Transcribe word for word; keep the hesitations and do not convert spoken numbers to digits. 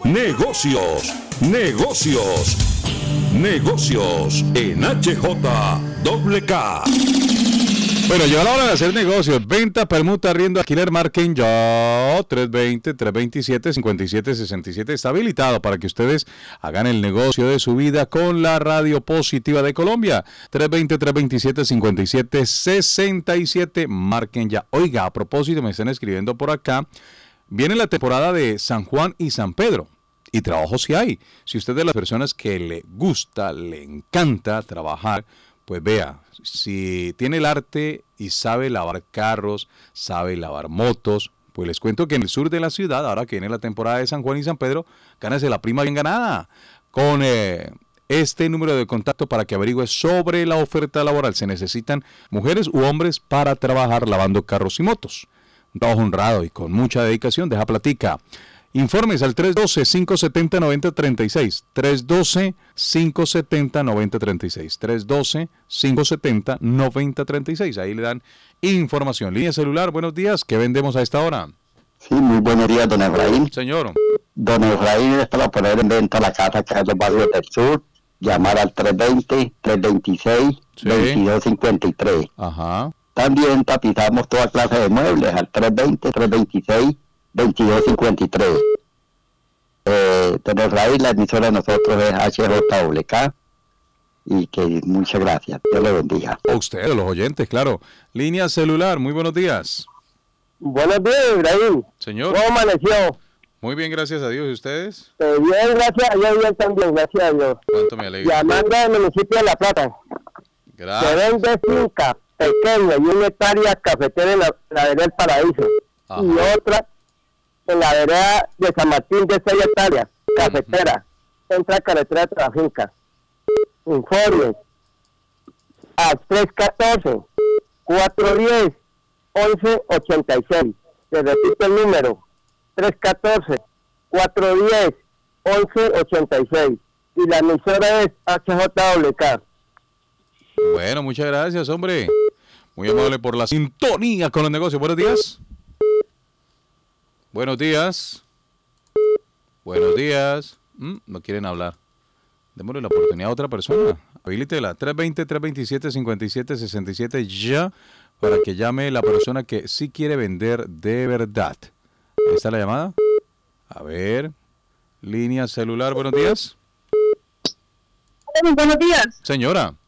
Negocios, negocios, negocios en H J K K. Bueno, llegó la hora de hacer negocios. Venta, permuta, arriendo, alquiler, marquen ya. tres veinte, tres veintisiete, cincuenta y siete sesenta y siete está habilitado para que ustedes hagan el negocio de su vida con la Radio Positiva de Colombia. tres veinte, tres veintisiete, cincuenta y siete sesenta y siete. Marquen ya. Oiga, a propósito, me están escribiendo por acá. Viene la temporada de San Juan y San Pedro. Y trabajo sí hay. Si usted es de las personas que le gusta, le encanta trabajar, pues vea, si tiene el arte y sabe lavar carros, sabe lavar motos, pues les cuento que en el sur de la ciudad, ahora que viene la temporada de San Juan y San Pedro, gánese la prima bien ganada con eh, este número de contacto para que averigüe sobre la oferta laboral. Se necesitan mujeres u hombres para trabajar lavando carros y motos. Un trabajo honrado y con mucha dedicación. Deja platica. Informes al tres uno dos, cinco siete cero, nueve cero tres seis, tres uno dos, cinco siete cero, nueve cero tres seis, tres uno dos, cinco siete cero, nueve cero tres seis. Ahí le dan información. Línea celular, buenos días. ¿Qué vendemos a esta hora? Sí, muy buenos días, don Efraín. Señor. Don Efraín es para poner en venta la casa que es los barrios del sur. Llamar al tres veinte, tres veintiséis, Sí. veintidós cincuenta y tres. Ajá. También tapizamos toda clase de muebles al tres veinte, tres veintiséis, veintidós cincuenta y tres. Eh, don Efraín, la emisora de nosotros es H J K. Y que muchas gracias. Dios le bendiga. A usted, a los oyentes, claro. Línea celular, muy buenos días. Buenos días, Ibrahim. Señor. ¿Cómo amaneció? Muy bien, gracias a Dios. ¿Y ustedes? Eh, bien, gracias a Dios, bien también, gracias a Dios. Cuánto me alegra. Llamando al municipio de La Plata. Se Gracias. vende finca pequeña y una hectárea cafetera en la, la vereda del Paraíso. Ajá. Y otra en la vereda de San Martín de seis hectáreas, cafetera. Entra carretera de la finca. Informes al tres uno cuatro, cuatro uno cero, once ochenta y seis. Le repito el número, tres uno cuatro, cuatro uno cero, once ochenta y seis. Y la emisora es H J K. Bueno, muchas gracias, hombre. Muy amable por la sintonía con los negocios. Buenos días. Buenos días. Buenos días. Mm, no quieren hablar. Démosle la oportunidad a otra persona. Habilítela. tres veinte, tres veintisiete, cincuenta y siete sesenta y siete ya para que llame la persona que sí quiere vender de verdad. Ahí está la llamada. A ver. Línea celular. Buenos días. Buenos días. Señora.